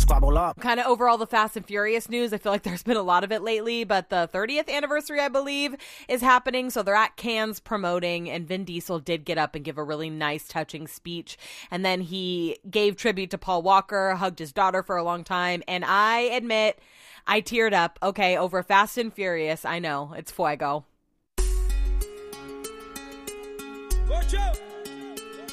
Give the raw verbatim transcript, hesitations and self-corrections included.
squabble up. Kind of over all the Fast and Furious news, I feel like there's been a lot of it lately, but the thirtieth anniversary, I believe, is happening. So they're at Cannes promoting, and Vin Diesel did get up and give a really nice, touching speech. And then he gave tribute to Paul Walker, hugged his daughter for a long time. And I admit, I teared up. Okay, over Fast and Furious. I know, it's fuego. Watch out!